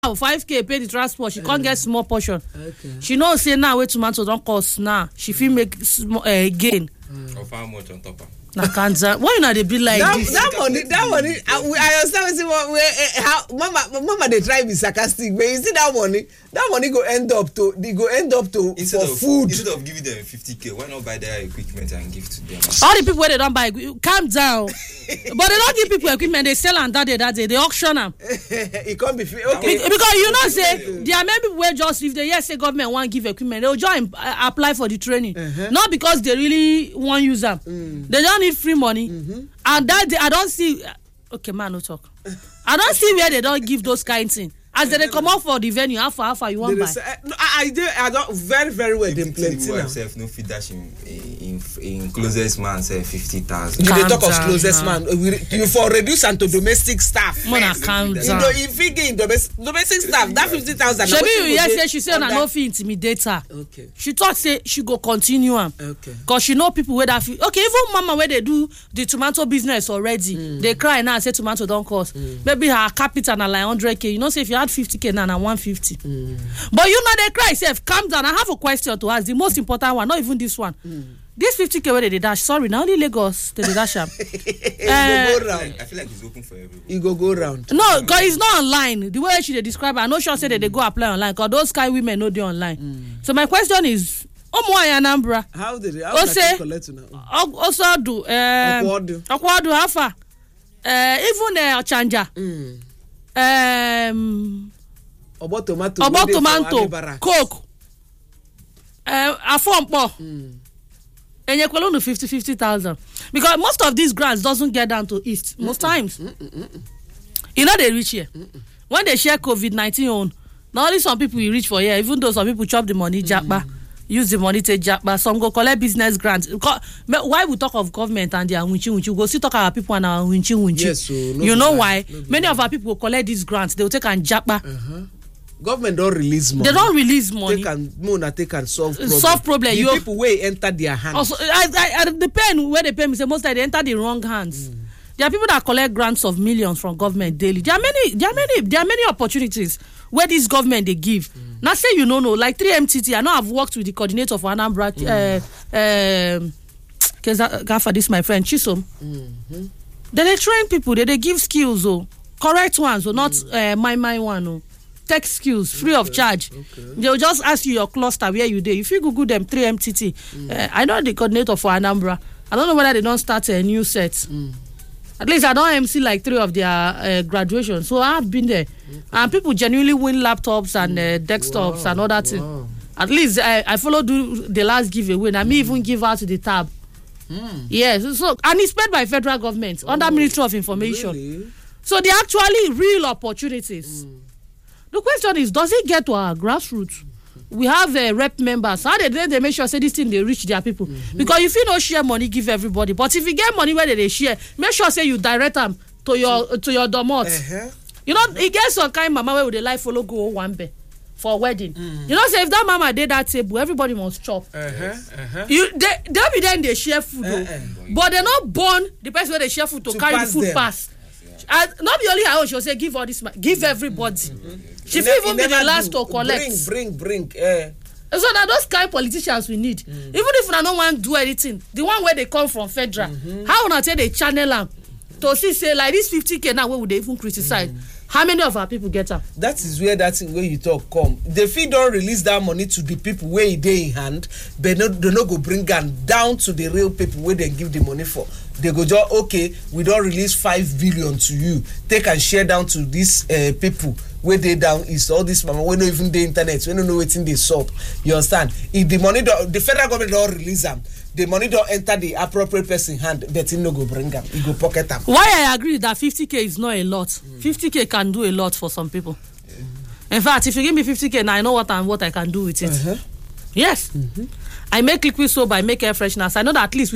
5k pay the transport, she can't get small portion. Okay. She knows say now where tomato don't cost now. She feel make gain. Of how much on top of? Na cancer. Why you not they be like this? That money. I understand how mama they try be sarcastic, but you see that money go end up to Instead for of food. Instead of giving them 50k, why not buy their equipment and give to them? All the people where they don't buy, calm down. But they don't give people equipment. They sell and that day they auction them. It can't be okay. Because you know say there are many people where just if they say government want give equipment, they'll just apply for the training. Not because they really want use them. They don't need free money. And that day, I don't see. Okay, man, no talk. I don't see where they don't give those kind of things. As they come out for the venue, how far you want buy? I don't very well. Them plenty now. No feed dash in closest man say 50,000. You talk of closest man. You for reduce and to domestic staff. Man, calm down. If you get domestic staff, that 50,000. She said na no fit intimidate her. Okay. She thought say she go continue am. Okay. Cause she know people where that feel. Okay, even mama where they do the tomato business already, they cry now and say tomato don't cost. Maybe her capital na like 100k. You know, say if you had 50k now na 150. But you know they cry. Say calm down. I have a question to ask. The most important one, not even this one. This 50k where they dash. Sorry, now only Lagos they dash am. Go round. I feel like it's open for everyone. You go round. No, because it's not online. The way she describe it, I know sure say that they go apply online. Because those Sky women know they online. So my question is, Anambra. How did they collect now? Also do Okwadu how far? Even Ochanja. About tomato, Coke. Afompo. And you're calling to 50,000 because most of these grants doesn't get down to east most times. You know they reach here when they share COVID-19 on. Not only some people you reach for here, even though some people chop the money, japa, use the money to japa. Some go collect business grants. Why we talk of government and their winchi? Go see talk about people and our winchi. Yes, so you know why? Many of our people will collect these grants. They will take and japa. Government don't release money. They don't release money. They can solve problem. Solve problem. The people where enter their hands. Also, the pen where they pay me say most time they enter the wrong hands. There are people that collect grants of millions from government daily. There are many opportunities where this government they give. Now say you know like 3MTT. I know I've worked with the coordinator for Anambra. For this my friend Chisom. They train people. They give skills correct ones not my one tech skills free of charge. They'll just ask you your cluster where you do. If you Google them 3MTT, I know the coordinator for Anambra. I don't know whether they don't start a new set. At least I don't MC like 3 of their graduation. So I've been there, and people genuinely win laptops and desktops and all that thing. At least I follow do the last giveaway. And I may even give out the tab. Yes, so and it's paid by federal government under Ministry of Information. Really? So they're actually real opportunities. The question is, does it get to our grassroots? We have rep members. How they make sure say this thing they reach their people? Because if you don't share money, give everybody. But if you get money where they share, make sure say you direct them to your domot. You know, it gets some kind of mama where they like follow go one be for wedding. You know, say if that mama did that table, everybody must chop. They be then they share food, but they're not born the person where they share food to carry the food pass. And not be only her, she'll say give all this, give everybody. She feel even be the last to collect. Bring. So that those kind of politicians we need. Even if I don't want to do anything, the one where they come from federal, how would I say they channel them to see say like this 50k now? Where would they even criticize? How many of our people get up? That is where you talk come. The fee don't release that money to the people where they in hand, but they not go bring down to the real people where they give the money for. They go just okay, we don't release 5 billion to you. Take and share down to these people where they down is all this mama. We don't even the internet. We don't know what's in the shop. You understand? If the money the federal government don't release them, the money don't enter the appropriate person hand. That no go bring them. You go pocket them. Why I agree that 50k is not a lot. 50k can do a lot for some people. In fact, if you give me 50k now, I know what I can do with it. Yes. I make liquid soap. I make air fresheners. I know that at least